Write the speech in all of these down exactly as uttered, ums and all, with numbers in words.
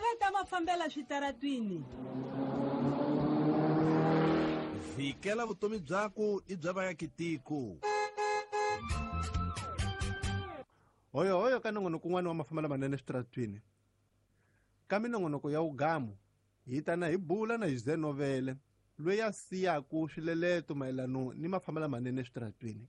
ta mafambela switaratwini. Vikela vutomi byako i bya vaakitiko. Hoyo hoyo ka nongonoko un'wana wa mafambela manene switaratwini. Ka minongonoko ya ugamu hi ta na hi bula na Jose Novele loyi a siyaku swileleto mayelano ni mafambela manene switaratwini.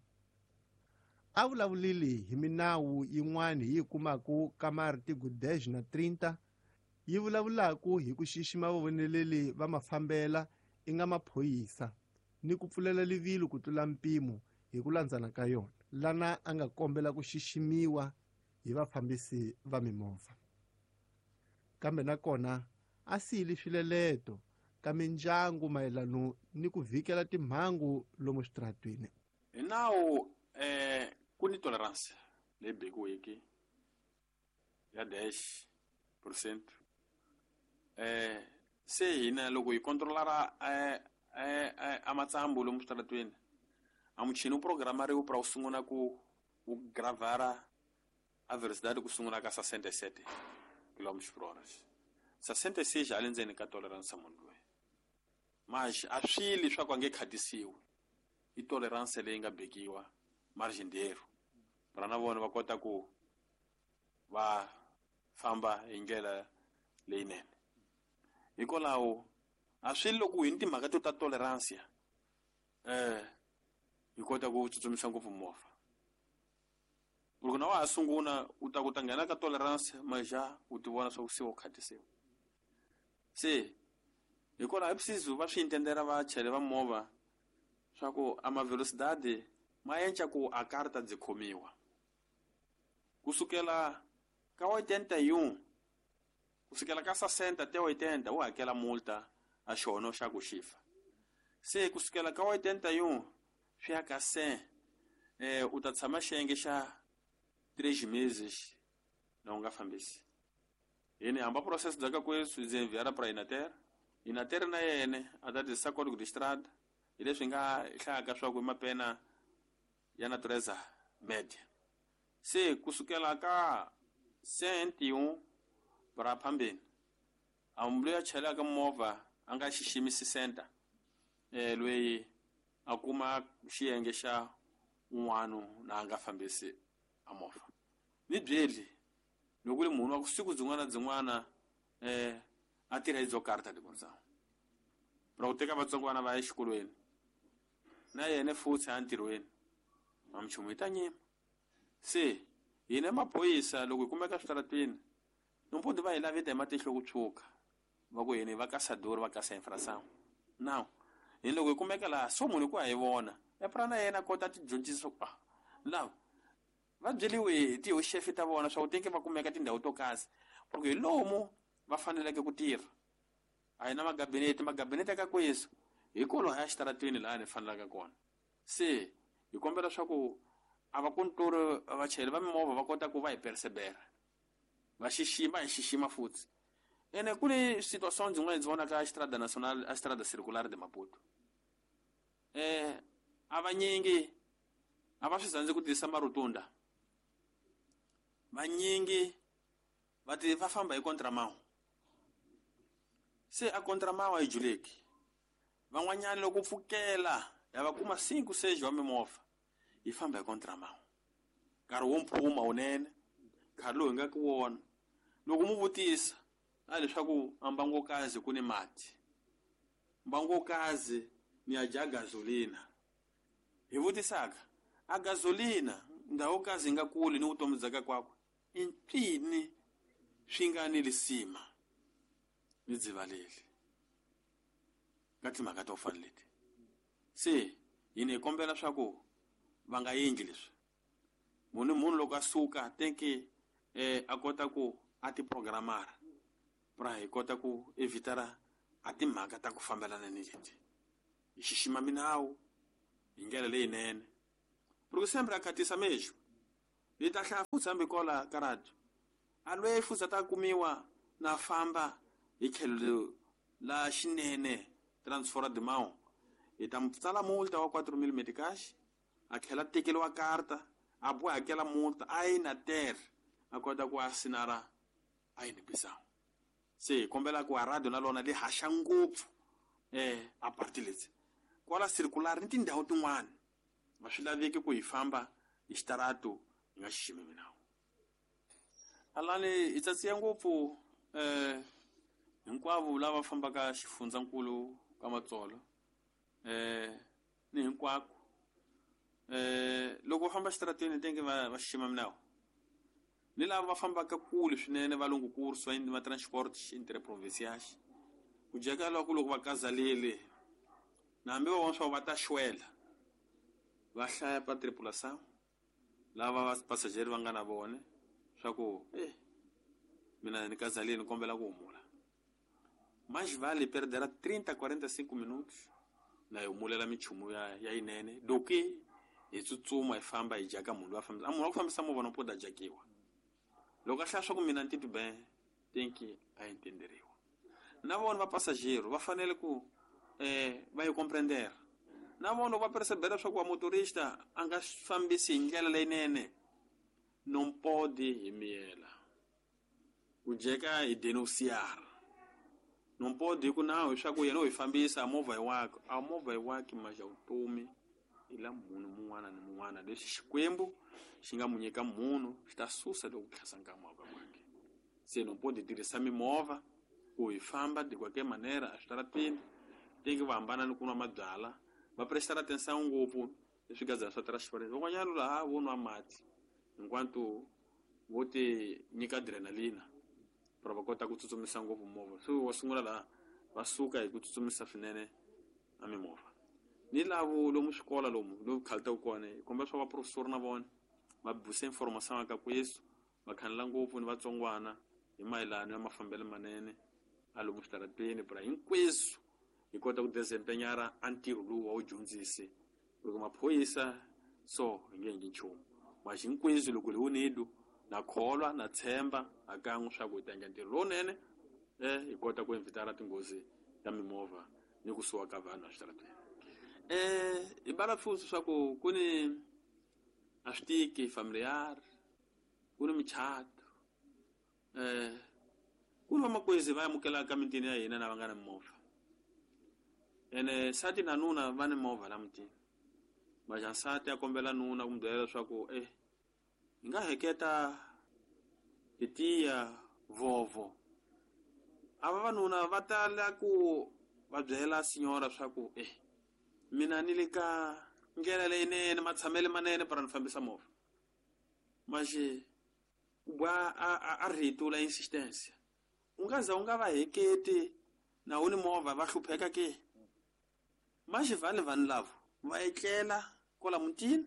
A vulavulili hi minawu yin'wana hi yi kumaku ka Martigo dash na thirty yi vulavulaku hi ku xixima vavoneleli va mafambela i nga maphoyisa ni ku pfulela livilo ku tlula mpimo hi ku landzana ka yona lana a nga kombela ku xiximiwa hi vafambisi va mimovha. Kambe nakona a siyile swileleto ka mindyangu mayelano ni ku vhikela timhangu lomu switaratwini. Hi nawu eh ku ni tolerance leyi bekiweke ya dash percent eh se hina loko hi controlara eh eh a matsambu lomu switaratwini a muchini u programariwa para u sungula ku u gravara a velocidade ku sungula ka sessenta e sete quilômetros por hora. sessenta e seis ali ndzeni ka tolerance munhu loyi. Mas a swilo swa ku nge khatisiwi i tolerance leyi nga bekiwa margindero para na vona va kota ku va famba hi ndlela leyinene. Hikwalaho a swilo loko hi timhaka to ta tolerance eh hi kota ku tsutsumisa ngopfu movha. Loko na wa sunguna u ta ku ta nghena ka tolerance maja u ti vona swa ku se u khatisiwa. Se hikwalaho preciso va swi intendera va chele va movha swa ku ama velocidade ma endla ku a karta dzi khomiwa kusukela ka oitenta e um kusukela ka sessenta até oitenta u hakela multa a xono xa ku xifa. Se kusukela ka oitenta e um swi ya ka cem eh u ta tshama xiyenge xa três meses na u nga fambisi. Yini hamba processo bya ka kweswi byi enviara para Inater. Inater na yene a ta tirhisa código de estrada hi leswi nga hlayaka swa ku mapena ya natureza média. Se kusukela ka cento e um para phambeni a mbulu ya chelaka movha a nga xiximi sessenta eh loyi a kuma xiyenge xa un'wana na nga fambisi a movha. Ni byeli loko le munhu wa ku siku zin'wana zin'wana eh a tirha hi dzo karta di konsa para u teka vatsongwana va ya exikolweni na yena futhi a ntirhweni ma mchumu ta nyima. Se hina maphoyisa loko hi kumeka switaratwini nomputi va hi laveta hi matihlo ku tshuka va ku yini va kasadori va kasa infração now hi loko hi kumeka laha so munhu ku hi vona e para na yena kota ti dyondzisa ku ah lawa va byeliwe ti ho chef ta vona swa ku teke va kumeka tindhawu to kasi porque hi lomu va faneleke ku tirha a hi na magabineti magabineti ka kweso hi kolo ha xitaratwini laha ni fanelaka kona. Se hi kombela swa ku a va kontori va chele va mimovha va kota ku va hi persevera va xixima hi xixima futhi ene kule situação zin'wana ndzi vona ka estrada nacional a estrada circular de Maputo eh avanyingi a va swi zanzi ku tirhisa marotunda vanyingi va ti va famba hi contramão. Se a contramão a juleki van'wanyana loko pfukela ya va kuma cinco seis wa mimovha hi famba hi contramão nkarhi wo mphuma unene nkarhi lowu hi nga ku wona loko mu vutisa a leswaku ambangokazi ku ni mati mbangokazi ni ya ja gasolina hi vutisaka a gasolina ndhawu kazi nga kuli ni vutomi byaka kwakwe i ncini swi nga ni lisima ni dzivaleli ka timhaka to fana leti. Se yini hi kombela swa ku va nga endli leswi munhu munhu loko a suka tenke eh a kota ku a ti programara para hi kota ku evitara a timhaka ta ku fambelana ni leti hi xixima minawu hi ndlela leyinene porque sempre a khatisa mesmo hi ta hlaya futhi hambi kola ka radio a lweyi futhi ta kumiwa na famba hi tlhelo la xinene transfora de mão hi ta tsala multa wa quatro mil meticais a tlhela tekeliwa karta a boha hakela multa a yi na ter a kota ku asinara a yi ni bisao. se kombela ku a radio na lona li haxa ngopfu eh a parti leti kwala circular ni tindhawu tin'wana va swi laveki ku hi famba hi xitarato hi nga xiximi minawu alani hi tsatsiya ngopfu eh hinkwavo lava fambaka xifundzankulu ka Matsolo eh ni hinkwako eh loko va famba xitarateni tenge va va xixima minawu ni lava va fambaka kule swinene valungu kurso in ma transport interprovincial ku jeka loko loko va kazalele na hambi va vona swa va ta xwela va hlaya pa tripulação lava va passager va nga na vone swa ku eh mina ni kazalele ni kombela ku humula mais vale perderá trinta quarenta e cinco minutos na humulela michumu ya ya inene doki hi tsutsuma hi famba hi jaka munhu va fambisa munhu wa ku fambisa movha no poda jakiwa loko a hlaya swa ku mina ntitwi bem tem que a entenderiwa na vona va passageiro va fanele ku eh va yi compreender na vona va perceber swa ku a motorista a nga fambisi hi ndlela leyinene non pode hi miyela ku jeka hi denunciar non pode ku nawu swa ku yena u hi fambisa movha wako a movha wako maja utomi ila munhu mun'wana ni mun'wana leswi xikwembu xi nga munyika munhu xi ta susa loko tlhasanka movha wake se non pode tirhisa mimovha ku hi famba de qualquer maneira a xitarateni tingi va hambana ni ku nwa mabyala va prestar atenção ngopfu leswi gazela swa transparência van'wanyana laha vo nwa mati hinkwato vo ti nyika adrenalina para va kota ku tsutsumisa ngopfu movha so wa sungula laha va suka hi ku tsutsumisa swinene a mimovha ni lavo lomu xikola lomu lo khalta kona kumbe swa va professor na vona va busa informação ka ku yesu va khanela ngopfu ni vatsongwana hi mayelana ya mafambelo manene a lomu xitarateni para hinkweso hi kota ku desempenhara a ntirho lowu wa udyondzisi loko maphoyisa so hi nge endli nchumu mas hinkweso loko lewu nidu na kholwa na tshemba akan'we swa ku hi ta endla ntirho lowunene eh hi kota ku invitara tinghozi ta mimovha ni ku suwa ka vanhu a xitarateni eh hi bala futhi swa ku ku ni a switiki familiar ku ni michato eh ku ni vamakwezi va amukela ka mitini ya hina na va nga na mimovha ene sati na nuna va ni movha la mutini maja nsati a kombela nuna ku mu byela leswaku eh hi nga heketa hi tiya vovo ava vanuna va tala ku va byela signora swaku eh mina ni le ka ndlela leyinene matshamele manene para ni fambisa movha maje bwa a a ritula insistência ungaza unga va heketi na uni movha va hlupheka ke maje vale vanhu lavo va etlela kola mutini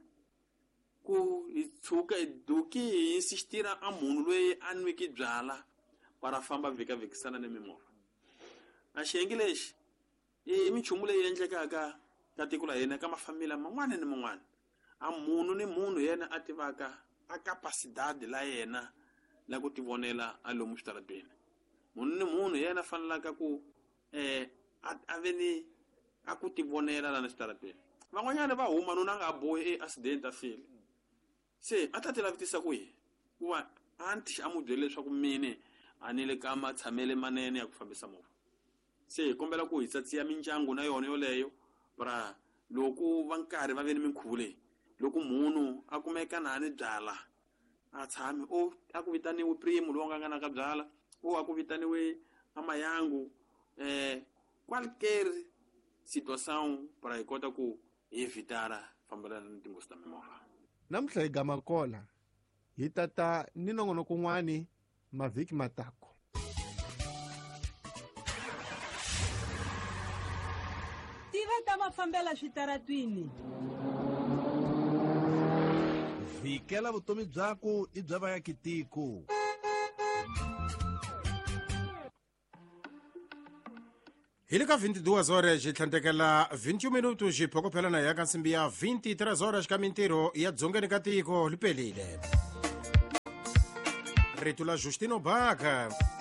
ku itshuka iduki hi insistira a munhu loyi a nwiki byala para famba vika vikisana ni mimovha a xiyenge lexi i minchumu leyi endlekaka ka tiko la hina ka mafamila man'wana ni man'wana a munhu ni munhu yena a tivaka a capacidade la yena la ku tivonela a lomu xitarateni munhu ni munhu yena fanelaka ku eh a veni a ku tivonela la na xitarateni van'wanyana va huma nuna nga bohi e accident a file se a ta ti lavitisa ku yi kuva anti a mu byele leswaku mine a ni le ka matshamele manene ya ku fambisa movha se hi kombela ku hi tsatsiya mindyangu na yona yoleyo para loko va nkarhi va veni minkhuvo leyi loko munhu a kumeka na ni byala a tshami o a ku vitaniwe primo lowu nga nga na ka byala o a ku vitaniwe amayangu eh qualquer situação para hi kota ku evitara fambelana ni tinghozi ta mimovha namuntlha hi gama kola hi tata ni nongonoko kun'wani mavhiki matako tiva ta mafambela switaratwini vhikela vutomi byako i bya vaakitiko hi le ka twenty-two horas xi tlhandlekela twenty minutos xi phokophelana ya ka nsimbi ya twenty-three horas ka mintirho ya dzongeni ka tiko li pelile rito la Justino Baka